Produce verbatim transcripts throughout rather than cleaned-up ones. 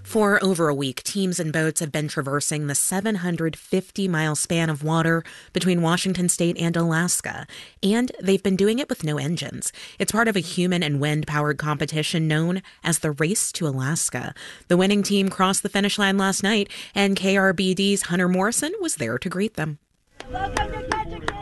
For over a week, teams and boats have been traversing the seven hundred fifty mile span of water between Washington state and Alaska, and they've been doing it with no engines. It's part of a human and wind-powered competition known as the Race to Alaska. The winning team crossed the finish line last night, and K R B D's Hunter Morrison was there to greet them. Welcome to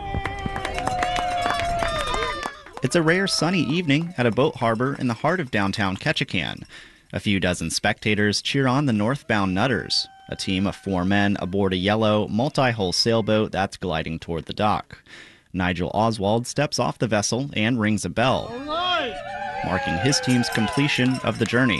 Ketchikan! It's a rare sunny evening at a boat harbor in the heart of downtown Ketchikan. A few dozen spectators cheer on the northbound Nutters, a team of four men aboard a yellow, multi-hull sailboat that's gliding toward the dock. Nigel Oswald steps off the vessel and rings a bell, marking his team's completion of the journey.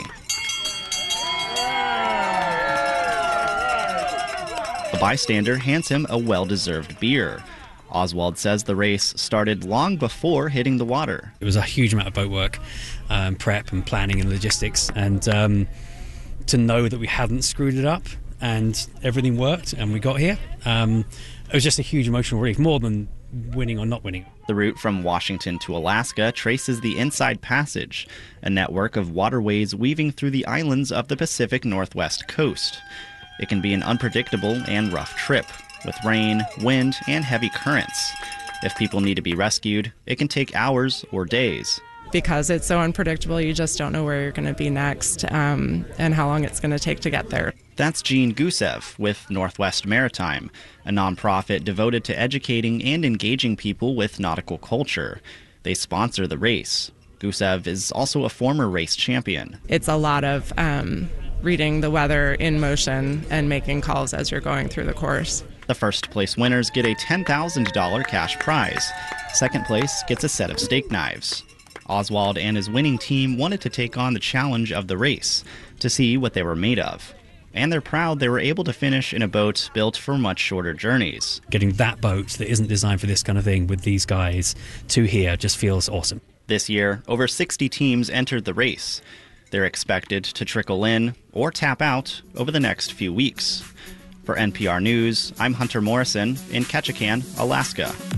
A bystander hands him a well-deserved beer. Oswald says the race started long before hitting the water. It was a huge amount of boat work, um, prep and planning and logistics, and um, to know that we hadn't screwed it up and everything worked and we got here, um, it was just a huge emotional relief, more than winning or not winning. The route from Washington to Alaska traces the Inside Passage, a network of waterways weaving through the islands of the Pacific Northwest coast. It can be an unpredictable and rough trip, with rain, wind, and heavy currents. If people need to be rescued, it can take hours or days. Because it's so unpredictable, you just don't know where you're going to be next um, and how long it's going to take to get there. That's Jean Gusev with Northwest Maritime, a nonprofit devoted to educating and engaging people with nautical culture. They sponsor the race. Gusev is also a former race champion. It's a lot of um, reading the weather in motion and making calls as you're going through the course. The first place winners get a ten thousand dollars cash prize. Second place gets a set of steak knives. Oswald and his winning team wanted to take on the challenge of the race, to see what they were made of. And they're proud they were able to finish in a boat built for much shorter journeys. Getting that boat that isn't designed for this kind of thing with these guys to here just feels awesome. This year, over sixty teams entered the race. They're expected to trickle in or tap out over the next few weeks. For N P R News, I'm Hunter Morrison in Ketchikan, Alaska.